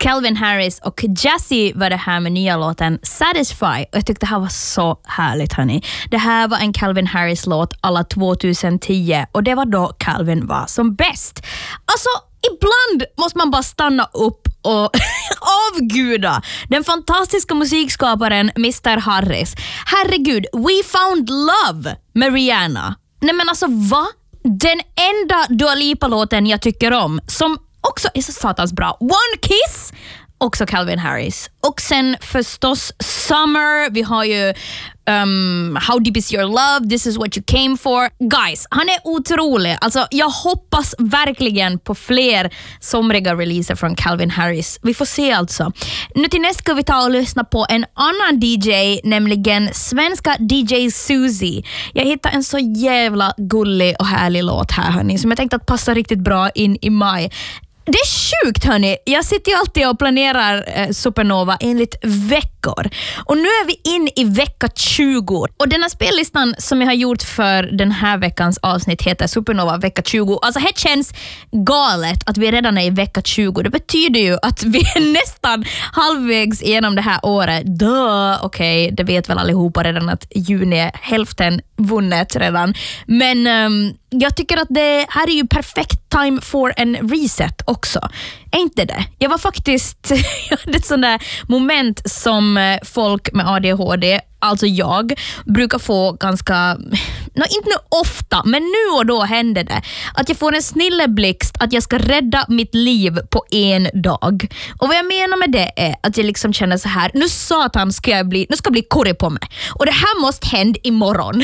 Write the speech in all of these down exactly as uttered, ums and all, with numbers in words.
Calvin Harris och Jazzy var det här med nya låten Satisfy. Och jag tyckte det här var så härligt, hörni. Det här var en Calvin Harris-låt alla tjugohundratio och det var då Calvin var som bäst. Alltså, ibland måste man bara stanna upp och avguda den fantastiska musikskaparen mister Harris. Herregud, We Found Love med Rihanna. Nej men alltså, va? Den enda Dua Lipa-låten jag tycker om, som också är så satans bra. One Kiss, också Calvin Harris. Och sen förstås Summer, vi har ju um, How Deep Is Your Love, This Is What You Came For. Guys, han är otrolig. Alltså, jag hoppas verkligen på fler somriga releaser från Calvin Harris. Vi får se alltså. Nu till nästa ska vi ta och lyssna på en annan D J, nämligen svenska D J Susie. Jag hittade en så jävla gullig och härlig låt här, hörni, som jag tänkte att passa riktigt bra in i maj. Det är sjukt, hörni. Jag sitter ju alltid och planerar eh, Supernova enligt veckor. Och nu är vi in i vecka tjugo. Och denna spellistan som jag har gjort för den här veckans avsnitt heter Supernova vecka tjugo. Alltså, det känns galet att vi redan är i vecka tjugo. Det betyder ju att vi är nästan halvvägs igenom det här året. Duh, okej, okay, det vet väl allihopa redan att juni är hälften vunnet redan. Men um, jag tycker att det här är ju perfekt time for en reset också. Är inte det? Jag var faktiskt jag hade ett sånt där moment som folk med A D H D, alltså jag, brukar få ganska, no, inte nu ofta, men nu och då händer det att jag får en snilleblixt att jag ska rädda mitt liv på en dag. Och vad jag menar med det är att jag liksom känner så här: nu satan ska jag bli, nu ska jag bli kurre på mig. Och det här måste hända imorgon.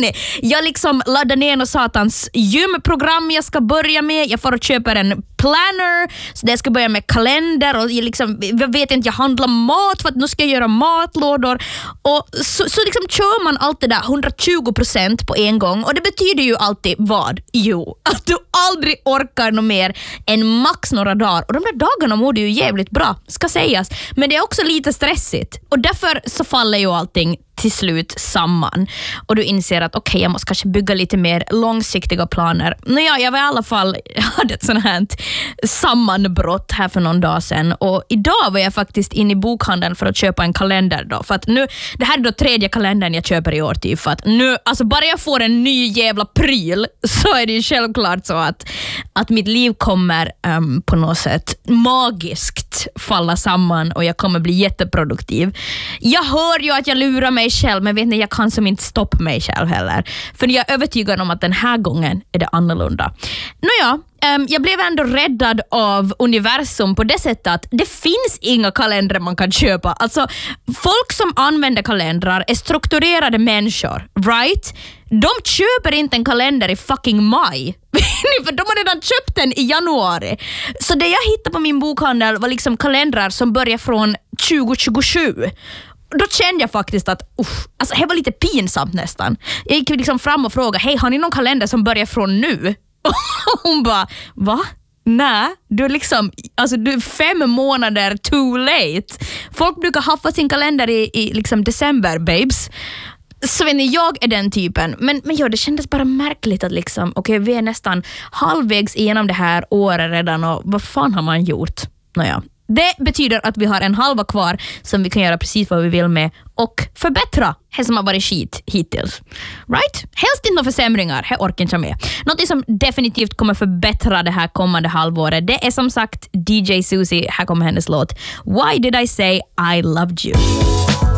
Jag liksom laddar ner något satans gymprogram jag ska börja med. Jag får och köper en planner, så det ska börja med kalender och jag, liksom, jag vet inte, jag handlar mat för att nu ska jag göra matlådor. Och så, så liksom kör man allt det där hundratjugo procent på en gång. Och det betyder ju alltid vad? Jo, att du aldrig orkar något mer än max några dagar. Och de där dagarna mår du ju jävligt bra, ska sägas. Men det är också lite stressigt. Och därför så faller ju allting till slut samman. Och du inser att okej, okay, jag måste kanske bygga lite mer långsiktiga planer. Nåja, jag var i alla fall, jag hade ett sånt här sammanbrott här för någon dag sedan. Och idag var jag faktiskt in i bokhandeln för att köpa en kalender då. För att nu, det här är då tredje kalendern jag köper i år typ. För att nu, alltså bara jag får en ny jävla pryl så är det ju självklart så att, att mitt liv kommer um, på något sätt magiskt falla samman och jag kommer bli jätteproduktiv. Jag hör ju att jag lurar mig själv, men vet ni, jag kan som inte stoppa mig själv heller. För jag är övertygad om att den här gången är det annorlunda. Nåja, um, jag blev ändå räddad av universum på det sättet att det finns inga kalendrar man kan köpa. Alltså, folk som använder kalendrar är strukturerade människor, right? De köper inte en kalender i fucking maj. För de har redan köpt den i januari. Så det jag hittade på min bokhandel var liksom kalendrar som börjar från tjugo tjugosju. Då kände jag faktiskt att uff, alltså, det var lite pinsamt nästan. Jag gick liksom fram och frågade: hej, har ni någon kalender som börjar från nu? Och hon bara, va? Nej, du är liksom, alltså du är fem månader too late. Folk brukar haffa sin kalender i, i liksom december, babes. Så vet ni, jag är den typen. Men, men ja, det kändes bara märkligt att liksom, okej, okay, vi är nästan halvvägs igenom det här året redan och vad fan har man gjort? Nåja. Det betyder att vi har en halva kvar som vi kan göra precis vad vi vill med och förbättra det som har varit skit hittills. Right? Helst inte några försämringar, det orkar inte med. Något som definitivt kommer förbättra det här kommande halvåret, det är som sagt D J Susie. Här kommer hennes låt Why Did I Say I Loved You?